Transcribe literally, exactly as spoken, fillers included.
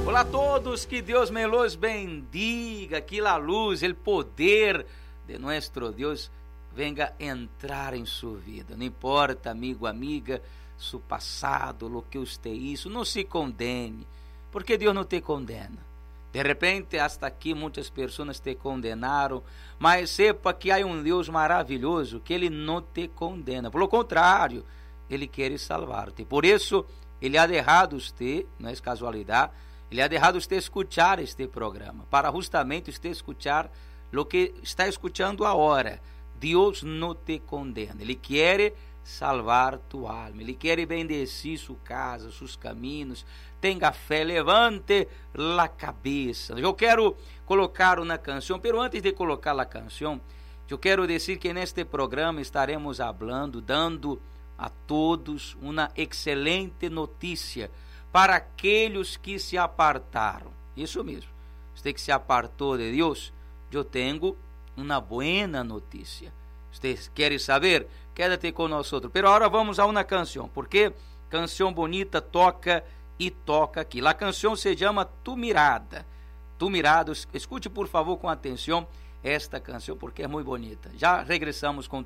Olá a todos, que Deus me los bendiga, que la luz, el poder de nuestro Dios venga a entrar em sua vida. Não importa, amigo, amiga, seu passado, o que você hizo, não se condene, porque Deus não te condena. De repente, hasta aqui muitas pessoas te condenaram, mas sepa que há um Deus maravilhoso que Ele não te condena. Pelo contrário, Ele quer salvar-te. Por isso, Ele ha deixado você, não é casualidade, Ele ha deixado você escuchar este programa, para justamente você escuchar o que está escutando agora. Deus não te condena, Ele quer salvar tu alma, Ele quer bendecir sua casa, seus caminhos. Tenha fé, levante a cabeça. Eu quero colocar uma canção, pero antes de colocar a canção, eu quero dizer que neste programa estaremos falando, dando a todos uma excelente notícia para aqueles que se apartaram. Isso mesmo, você que se apartou de Deus, eu tenho uma boa notícia. Você quer saber? Quédate com nós. Pero agora vamos a uma canção, porque canção bonita toca e toca aqui. A canção se chama Tu Mirada. Tu Mirada, escute por favor com atenção esta canção, porque é muito bonita. Já regressamos com